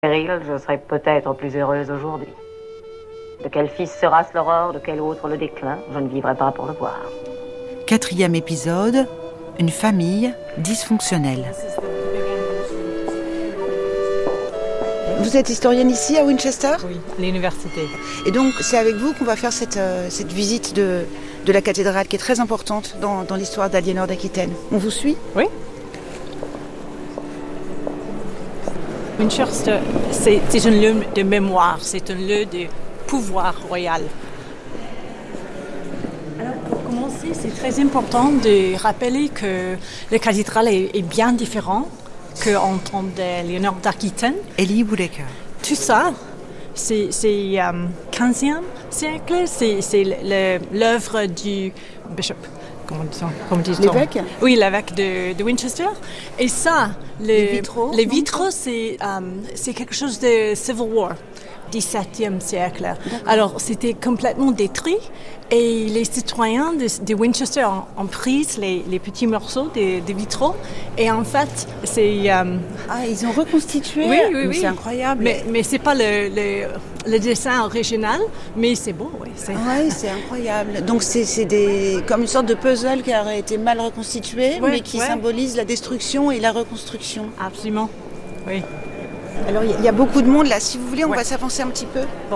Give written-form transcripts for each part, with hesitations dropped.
Péril, je serais peut-être plus heureuse aujourd'hui. De quel fils sera-ce l'aurore, de quel autre le déclin, je ne vivrai pas pour le voir. 4e épisode, une famille dysfonctionnelle. Vous êtes historienne ici à Winchester ? Oui, à l'université. Et donc c'est avec vous qu'on va faire cette visite de la cathédrale qui est très importante dans l'histoire d'Aliénor d'Aquitaine. On vous suit ? Oui. Winchester, c'est un lieu de mémoire, c'est un lieu de pouvoir royal. Alors pour commencer, c'est très important de rappeler que la cathédrale est bien différente qu'en temps d'Aliénor d'Aquitaine. Ellie Woodacre. Tout ça, c'est 15e siècle, c'est l'œuvre du bishop. Comment dit-on ? L'évêque ? Oui, l'évêque de Winchester. Et ça, les vitraux, c'est quelque chose de Civil War, 17e siècle. D'accord. Alors, c'était complètement détruit et les citoyens de Winchester ont pris les petits morceaux des vitraux et en fait, c'est... ils ont reconstitué ? Oui. C'est incroyable. Mais c'est pas le dessin original, mais c'est beau, oui. Oui, c'est incroyable. Donc c'est comme une sorte de puzzle qui aurait été mal reconstitué, mais qui symbolise la destruction et la reconstruction. Absolument, oui. Alors il y a beaucoup de monde là. Si vous voulez, on va s'avancer un petit peu. Bon.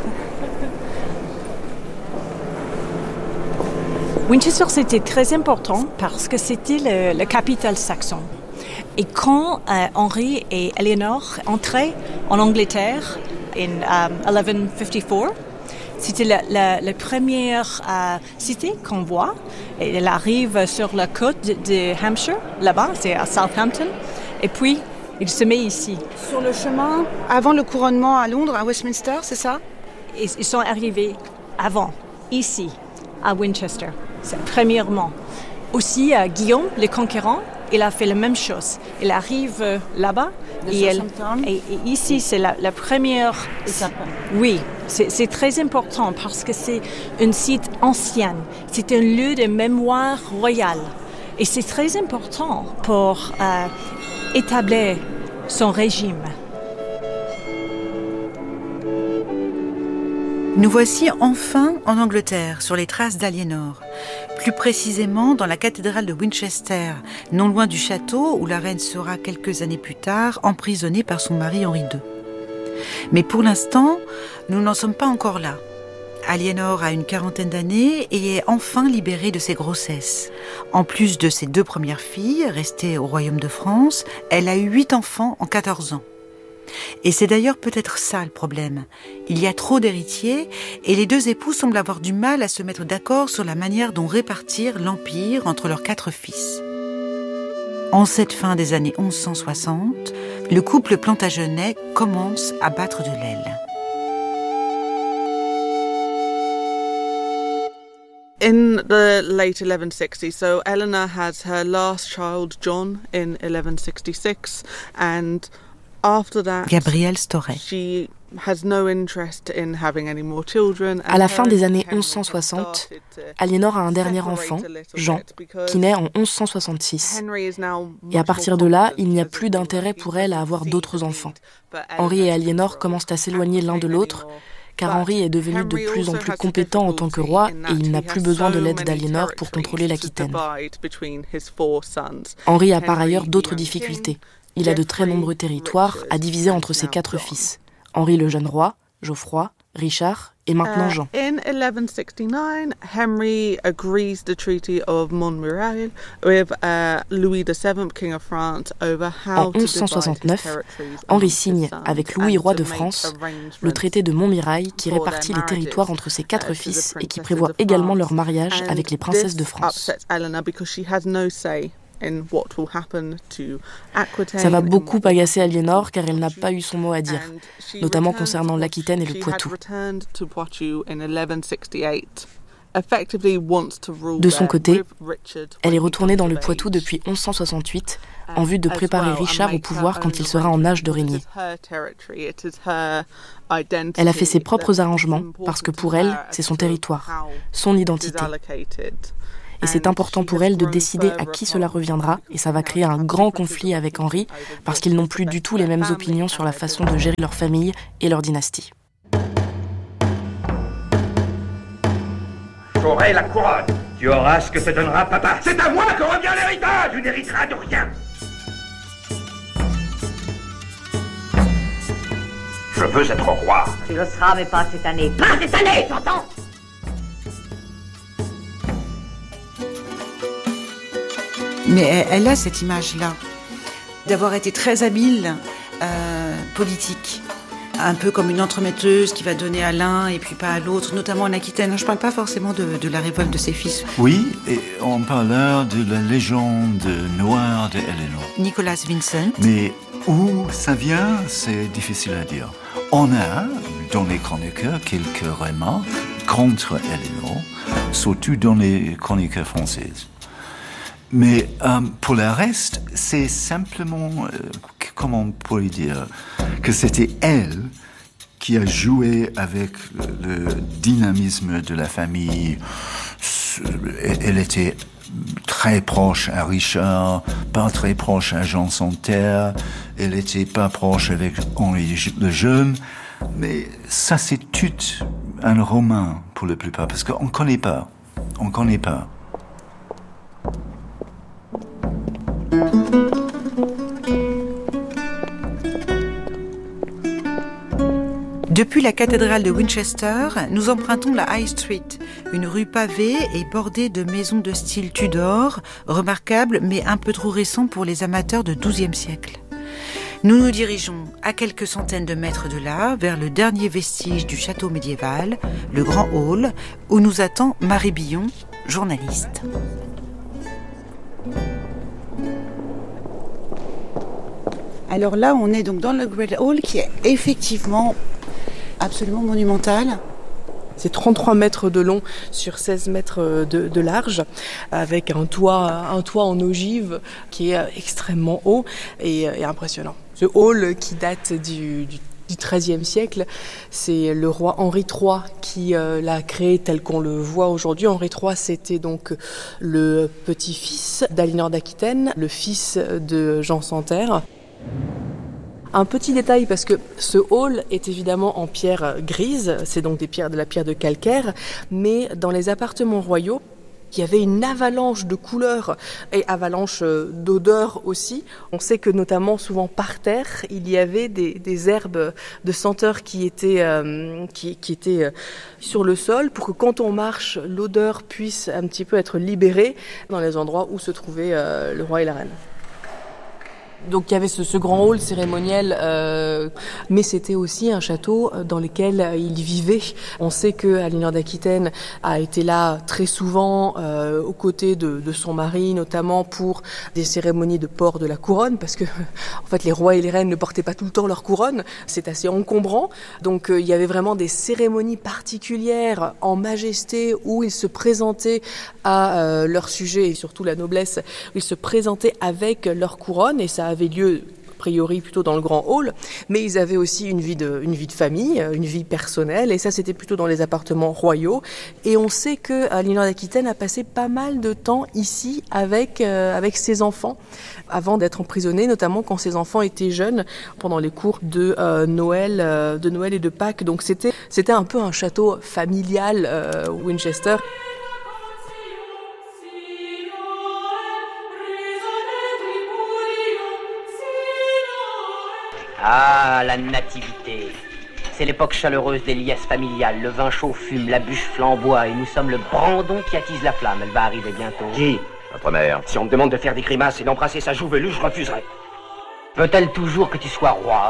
Winchester, c'était très important parce que c'était la capitale saxon. Et quand Henri et Eleanor entraient en Angleterre en 1154, c'était la première cité qu'on voit. Elle arrive sur la côte de Hampshire, là-bas, c'est à Southampton. Et puis, il se met ici. Sur le chemin, avant le couronnement à Londres, à Westminster, c'est ça ? Ils sont arrivés avant, ici, à Winchester. C'est premièrement. Aussi, Guillaume, le conquérant, il a fait la même chose. Il arrive là-bas et ici, c'est la première étape. Oui, c'est très important parce que c'est un site ancien. C'est un lieu de mémoire royale. Et c'est très important pour établir son régime. Nous voici enfin en Angleterre, sur les traces d'Aliénor. Plus précisément dans la cathédrale de Winchester, non loin du château où la reine sera quelques années plus tard emprisonnée par son mari Henri II. Mais pour l'instant, nous n'en sommes pas encore là. Aliénor a une 40aine d'années et est enfin libérée de ses grossesses. En plus de ses 2 premières filles, restées au royaume de France, elle a eu 8 enfants en 14 ans. Et c'est d'ailleurs peut-être ça le problème. Il y a trop d'héritiers et les 2 époux semblent avoir du mal à se mettre d'accord sur la manière dont répartir l'empire entre leurs 4 fils. En cette fin des années 1160, le couple Plantagenet commence à battre de l'aile. In the late 1160s, so Eleanor has her last child, John, in 1166, and after that, Gabrielle Storey. She has no interest in having any more children. À la fin des années 1160, Aliénor a un dernier enfant, Jean, qui naît en 1166. Et à partir de là, il n'y a plus d'intérêt pour elle à avoir d'autres enfants. Henri et Aliénor commencent à s'éloigner l'un de l'autre, car Henri est devenu de plus en plus compétent en tant que roi et il n'a plus besoin de l'aide d'Aliénor pour contrôler l'Aquitaine. Henri a par ailleurs d'autres difficultés. Il a de très nombreux territoires à diviser entre ses 4 fils. Henri le jeune roi, Geoffroy, Richard et maintenant Jean. In 1169, Henry agrees the Treaty of Montmirail with Louis VII, King of France, over how to divide his territories. Henri signe avec Louis, roi de France, le traité de Montmirail qui répartit les territoires entre ses 4 fils et qui prévoit également leur mariage avec les princesses de France. Ça va beaucoup agacer Aliénor car elle n'a pas eu son mot à dire, notamment concernant l'Aquitaine et le Poitou. De son côté, elle est retournée dans le Poitou depuis 1168 en vue de préparer Richard au pouvoir quand il sera en âge de régner. Elle a fait ses propres arrangements parce que pour elle, c'est son territoire, son identité. et c'est important pour elle de décider à qui cela reviendra, et ça va créer un grand conflit avec Henri, parce qu'ils n'ont plus du tout les mêmes opinions sur la façon de gérer leur famille et leur dynastie. J'aurai la couronne. Tu auras ce que te donnera papa. C'est à moi que revient l'héritage. Tu n'hériteras de rien. Je veux être roi. Tu le seras, mais pas cette année. Pas cette année, tu entends? Mais elle a cette image-là, d'avoir été très habile politique. Un peu comme une entremetteuse qui va donner à l'un et puis pas à l'autre, notamment en Aquitaine. Je ne parle pas forcément de la révolte de ses fils. Oui, et on parle là de la légende noire de Eleanor. Nicholas Vincent. Mais où ça vient, c'est difficile à dire. On a, dans les chroniqueurs, quelques remarques contre Eleanor, surtout dans les chroniqueurs françaises. Mais pour le reste, c'est simplement, comment on pourrait dire, que c'était elle qui a joué avec le dynamisme de la famille. Elle était très proche à Richard, pas très proche à Jean Santerre, elle était pas proche avec Henri le Jeune, mais ça c'est tout un roman pour la plupart, parce qu'on connaît pas. Depuis la cathédrale de Winchester, nous empruntons la High Street, une rue pavée et bordée de maisons de style Tudor, remarquables mais un peu trop récents pour les amateurs de XIIe siècle. Nous nous dirigeons à quelques centaines de mètres de là, vers le dernier vestige du château médiéval, le Grand Hall, où nous attend Marie Billon, journaliste. Alors là, on est donc dans le Great Hall qui est effectivement absolument monumental. C'est 33 mètres de long sur 16 mètres de large, avec un toit en ogive qui est extrêmement haut et impressionnant. Ce hall qui date du XIIIe siècle, c'est le roi Henri III qui l'a créé tel qu'on le voit aujourd'hui. Henri III, c'était donc le petit-fils d'Aliénor d'Aquitaine, le fils de Jean Santerre. Un petit détail, parce que ce hall est évidemment en pierre grise, c'est donc de la pierre de calcaire, mais dans les appartements royaux, il y avait une avalanche de couleurs et avalanche d'odeurs aussi. On sait que notamment souvent par terre, il y avait des herbes de senteurs qui étaient sur le sol pour que quand on marche, l'odeur puisse un petit peu être libérée dans les endroits où se trouvait le roi et la reine. Donc il y avait ce grand hall cérémoniel, mais c'était aussi un château dans lequel il vivait. On sait que Aliénor d'Aquitaine a été là très souvent aux côtés de son mari, notamment pour des cérémonies de port de la couronne, parce que en fait les rois et les reines ne portaient pas tout le temps leur couronne, c'est assez encombrant. Donc il y avait vraiment des cérémonies particulières en majesté où ils se présentaient à leur sujet et surtout la noblesse, où ils se présentaient avec leur couronne, et ça avait lieu a priori plutôt dans le grand hall, mais ils avaient aussi une vie de famille, une vie personnelle, et ça c'était plutôt dans les appartements royaux. Et on sait que Aliénor d'Aquitaine a passé pas mal de temps ici avec ses enfants avant d'être emprisonnée, notamment quand ses enfants étaient jeunes pendant les cours de Noël et de Pâques. Donc c'était un peu un château familial Winchester. Ah, la nativité. C'est l'époque chaleureuse des liesses familiales. Le vin chaud fume, la bûche flamboie et nous sommes le brandon qui attise la flamme. Elle va arriver bientôt. Qui? Notre mère. Si on me demande de faire des grimaces et d'embrasser sa joue velue, je refuserai. Veut-elle toujours que tu sois roi?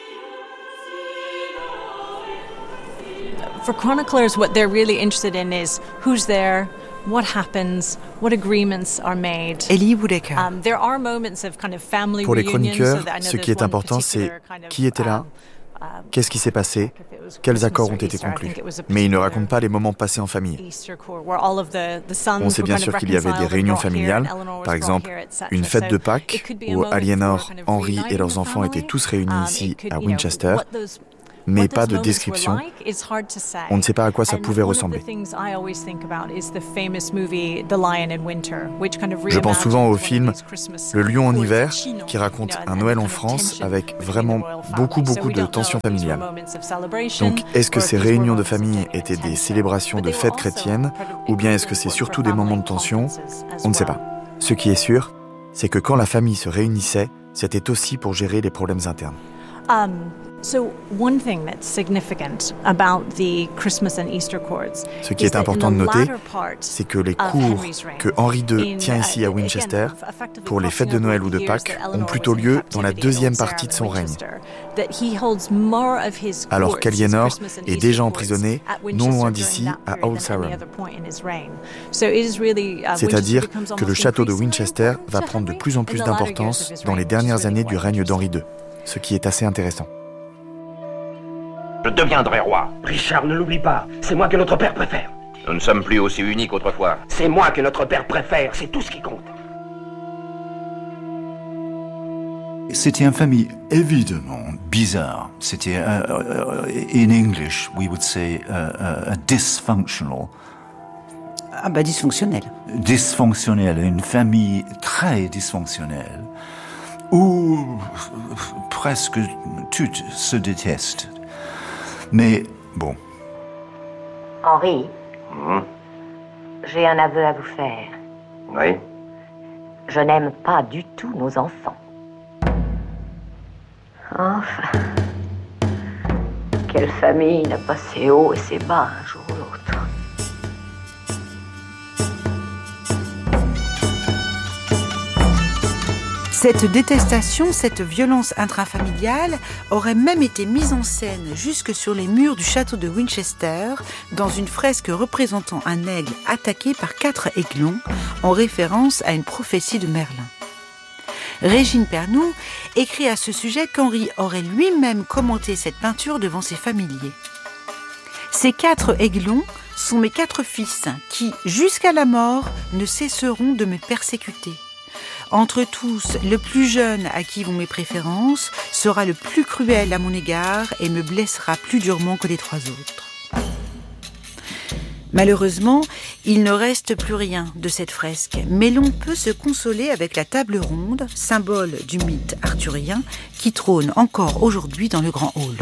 For chroniclers, what they're really interested in is who's there, what happens, what agreements are made. Ellie Woodacre. There are moments of kind of family Pour les reunions, chroniqueurs, so that I know ce qui there's est one important, c'est particular qui était là, qu'est-ce qui s'est passé, quels accords ont été conclus. Mais ils ne racontent pas les moments passés en famille. On sait bien sûr qu'il y avait des réunions familiales, par exemple une fête de Pâques où Aliénor, Henri et leurs enfants étaient tous réunis ici à Winchester. mais pas de description. On ne sait pas à quoi ça pouvait ressembler. Je pense souvent au film Le Lion en hiver, qui raconte un Noël en France avec vraiment beaucoup de tensions familiales. Donc, est-ce que ces réunions de famille étaient des célébrations de fêtes chrétiennes, ou bien est-ce que c'est surtout des moments de tension? On ne sait pas. Ce qui est sûr, c'est que quand la famille se réunissait, c'était aussi pour gérer les problèmes internes. Ce qui est important de noter, c'est que les cours que Henri II tient ici à Winchester, pour les fêtes de Noël ou de Pâques, ont plutôt lieu dans la deuxième partie de son règne, alors qu'Aliénor est déjà emprisonnée non loin d'ici, à Old Sarum. C'est-à-dire que le château de Winchester va prendre de plus en plus d'importance dans les dernières années du règne d'Henri II, ce qui est assez intéressant. Je deviendrai roi. Richard, ne l'oublie pas. C'est moi que notre père préfère. Nous ne sommes plus aussi unis qu'autrefois. C'est moi que notre père préfère. C'est tout ce qui compte. C'était une famille évidemment bizarre. C'était, in English, we would say, a dysfunctional. Ah bah dysfonctionnelle. Dysfonctionnelle, une famille très dysfonctionnelle, où presque toutes se détestent. Mais bon. Henri, j'ai un aveu à vous faire. Oui. Je n'aime pas du tout nos enfants. Enfin, quelle famille n'a pas ses hauts et ses bas un jour ou l'autre? Cette détestation, cette violence intrafamiliale aurait même été mise en scène jusque sur les murs du château de Winchester dans une fresque représentant un aigle attaqué par 4 aiglons en référence à une prophétie de Merlin. Régine Pernoud écrit à ce sujet qu'Henri aurait lui-même commenté cette peinture devant ses familiers. Ces 4 aiglons sont mes 4 fils qui, jusqu'à la mort, ne cesseront de me persécuter. Entre tous, le plus jeune à qui vont mes préférences sera le plus cruel à mon égard et me blessera plus durement que les 3 autres. Malheureusement, il ne reste plus rien de cette fresque, mais l'on peut se consoler avec la table ronde, symbole du mythe arthurien, qui trône encore aujourd'hui dans le grand hall.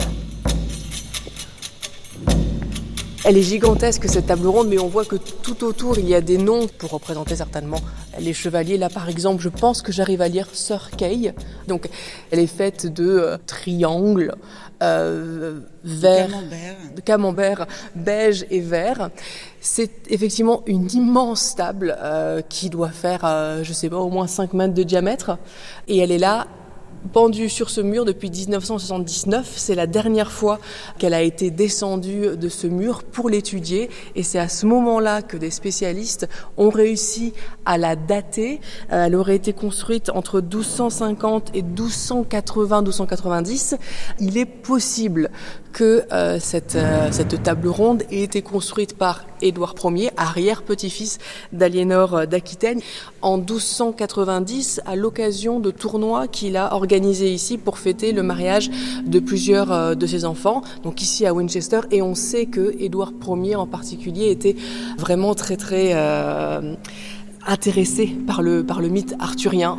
Elle est gigantesque cette table ronde, mais on voit que tout autour il y a des noms pour représenter certainement les chevaliers. Là par exemple, je pense que j'arrive à lire Sir Kay. Donc elle est faite de triangles vert, de camembert beige et vert. C'est effectivement une immense table qui doit faire, je sais pas, au moins 5 mètres de diamètre. Et elle est là, pendue sur ce mur depuis 1979. C'est la dernière fois qu'elle a été descendue de ce mur pour l'étudier, et c'est à ce moment-là que des spécialistes ont réussi à la dater. Elle aurait été construite entre 1250 et 1280-1290. Il est possible que cette table ronde ait été construite par Édouard Ier, arrière-petit-fils d'Aliénor d'Aquitaine, en 1290, à l'occasion de tournois qu'il a organisés ici pour fêter le mariage de plusieurs de ses enfants, donc ici à Winchester. Et on sait que Édouard Ier en particulier était vraiment très très intéressé par le mythe arthurien.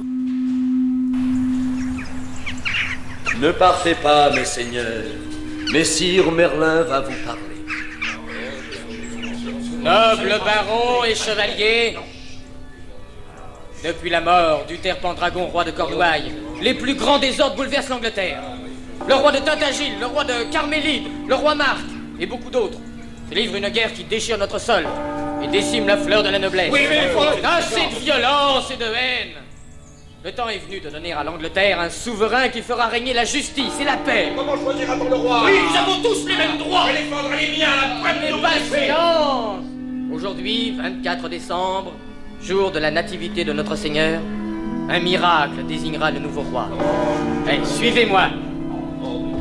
Ne partez pas, mes seigneurs. Messire Merlin va vous parler. Nobles barons et chevaliers, depuis la mort du Terpendragon, roi de Cornouailles, les plus grands désordres bouleversent l'Angleterre. Le roi de Tintagil, le roi de Carmélide, le roi Marc et beaucoup d'autres se livrent une guerre qui déchire notre sol et décime la fleur de la noblesse. Oui, mais il faut... Assez de violence et de haine. Le temps est venu de donner à l'Angleterre un souverain qui fera régner la justice et la paix. Comment choisira-t-on le roi? Oui, nous avons tous les mêmes droits. Je défendrai les miens à la pointe de nos patience. Aujourd'hui, 24 décembre, jour de la nativité de notre Seigneur, un miracle désignera le nouveau roi. Allez, suivez-moi.